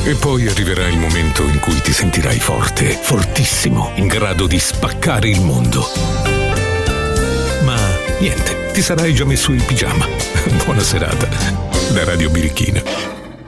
E poi arriverà il momento in cui ti sentirai forte, fortissimo, in grado di spaccare il mondo. Ma niente, ti sarai già messo in pigiama. Buona serata da Radio Birichina.